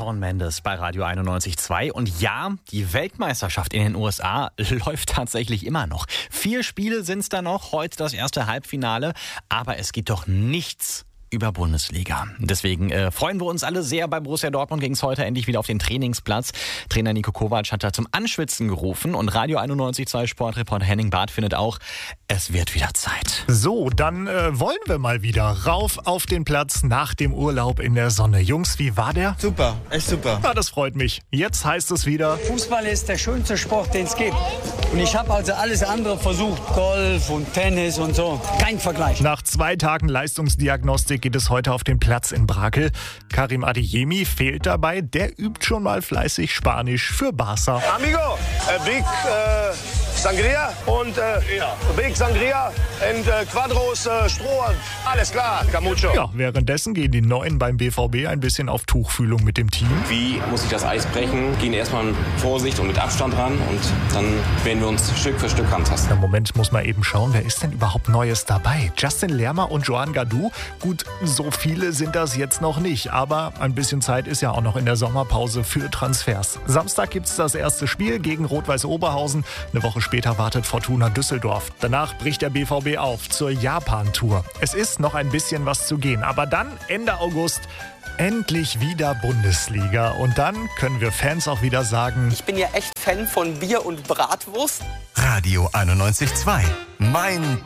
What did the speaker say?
Shawn Mendes bei Radio 91.2. Und ja, die Weltmeisterschaft in den USA läuft tatsächlich immer noch. 4 Spiele sind es da noch, heute das erste Halbfinale. Aber es geht doch nichts über Bundesliga. Deswegen freuen wir uns alle sehr. Bei Borussia Dortmund ging es heute endlich wieder auf den Trainingsplatz. Trainer Niko Kovac hat da zum Anschwitzen gerufen. Und Radio 91.2 Sportreporter Henning Barth findet auch, es wird wieder Zeit. So, dann wollen wir mal wieder rauf auf den Platz nach dem Urlaub in der Sonne. Jungs, wie war der? Super, echt super. Ja, das freut mich. Jetzt heißt es wieder: Fußball ist der schönste Sport, den es gibt. Und ich habe also alles andere versucht. Golf und Tennis und so. Kein Vergleich. Nach 2 Tagen Leistungsdiagnostik geht es heute auf den Platz in Brakel. Karim Adeyemi fehlt dabei. Der übt schon mal fleißig Spanisch für Barca. Amigo, big Sangria und big Sangria und Quadros Stroh. Alles klar, Camucho. Ja, währenddessen gehen die Neuen beim BVB ein bisschen auf Tuchfühlung mit dem Team. Wie muss ich das Eis brechen? Gehen erstmal mit Vorsicht und mit Abstand ran und dann werden wir uns Stück für Stück rantasten. Im Moment muss man eben schauen, wer ist denn überhaupt Neues dabei? Justin Lerma und Joan Gadou? Gut, so viele sind das jetzt noch nicht, aber ein bisschen Zeit ist ja auch noch in der Sommerpause für Transfers. Samstag gibt es das erste Spiel gegen Rot-Weiß Oberhausen. Eine Woche später wartet Fortuna Düsseldorf. Danach bricht der BVB auf zur Japan-Tour. Es ist noch ein bisschen was zu gehen, aber dann Ende August endlich wieder Bundesliga. Und dann können wir Fans auch wieder sagen: Ich bin ja echt Fan von Bier und Bratwurst. Radio 91.2. Mein